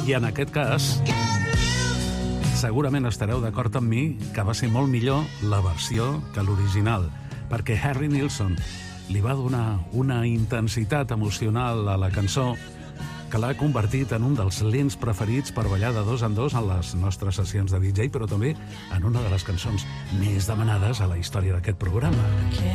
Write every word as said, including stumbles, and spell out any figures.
I en aquest cas, segurament estareu d'acord amb mi que va ser molt millor la versió que l'original, perquè Harry Nilsson li va donar una intensitat emocional a la cançó que l'ha convertit en un dels lents preferits per ballar de dos en dos en les nostres sessions de D J, però també en una de les cançons més demanades a la història d'aquest programa.